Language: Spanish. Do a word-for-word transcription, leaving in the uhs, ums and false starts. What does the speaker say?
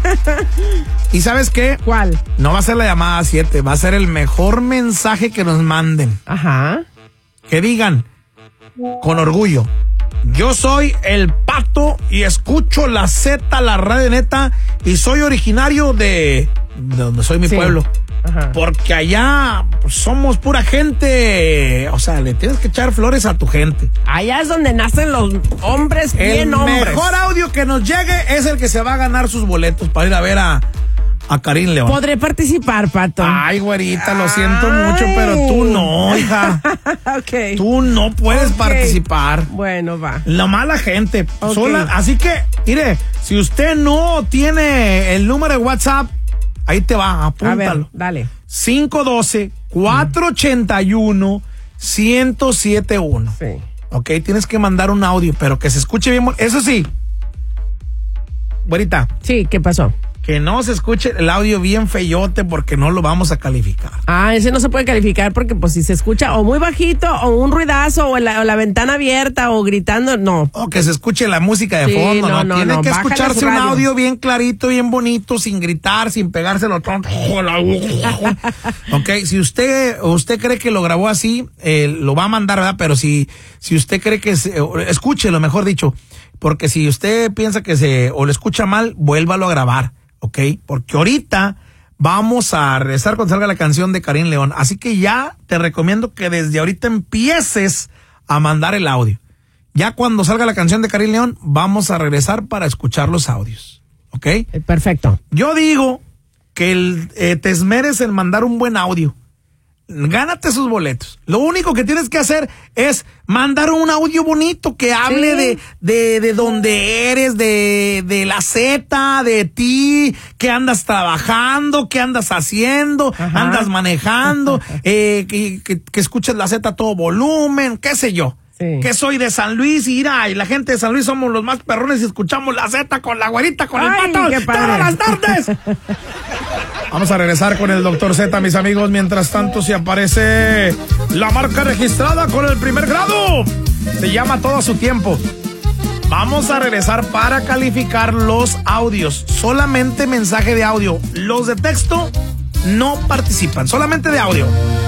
¿Y sabes qué? ¿Cuál? No va a ser la llamada siete, va a ser el mejor mensaje que nos manden. Ajá. Que digan con orgullo: yo soy el Pato y escucho la Z, la radio neta, y soy originario de, de donde soy mi sí. pueblo. Ajá. Porque allá pues, somos pura gente. O sea, le tienes que echar flores a tu gente. Allá es donde nacen los hombres bien hombres. El mejor audio que nos llegue es el que se va a ganar sus boletos para ir a ver a, a Karin León. Podré participar, Pato. Ay, güerita, lo siento Ay. mucho, pero tú no, hija. Okay. Tú no puedes okay. participar. Bueno, va. La mala gente. Okay. Sola, así que, mire, si usted no tiene el número de WhatsApp, ahí te va, apúntalo. A ver, dale. cinco uno dos, cuatro ocho uno, uno cero siete uno. Sí. Ok, tienes que mandar un audio, pero que se escuche bien. Eso sí, güerita. Sí, ¿qué pasó? Que no se escuche el audio bien feyote porque no lo vamos a calificar. Ah, ese no se puede calificar porque pues si se escucha o muy bajito o un ruidazo o la, o la ventana abierta o gritando, no. O que se escuche la música de sí, fondo, no, ¿no? no Tiene no, que bájale escucharse un audio bien clarito, bien bonito, sin gritar, sin pegárselo. Ok, si usted usted cree que lo grabó así, eh, lo va a mandar, ¿verdad? Pero si, si usted cree que se, escúchelo, mejor dicho, porque si usted piensa que se o lo escucha mal, vuélvalo a grabar. Ok, porque ahorita vamos a regresar cuando salga la canción de Karin León. Así que ya te recomiendo que desde ahorita empieces a mandar el audio. Ya cuando salga la canción de Karin León, vamos a regresar para escuchar los audios. Ok. Perfecto. Yo digo que el, eh, te esmeres en mandar un buen audio. Gánate sus boletos. Lo único que tienes que hacer es mandar un audio bonito que hable sí. de, de, de dónde eres, de, de la Z, de ti, que andas trabajando, que andas haciendo, Ajá. andas manejando, eh, que, que, que escuches la Z a todo volumen, qué sé yo. Sí. Que soy de San Luis y mira, y la gente de San Luis somos los más perrones y escuchamos la Z con la güerita, con Ay, el Pato todas las tardes. Vamos a regresar con el doctor Z, mis amigos. Mientras tanto, si aparece la marca registrada con el primer grado, se llama todo a su tiempo. Vamos a regresar para calificar los audios. Solamente mensaje de audio. Los de texto no participan, solamente de audio.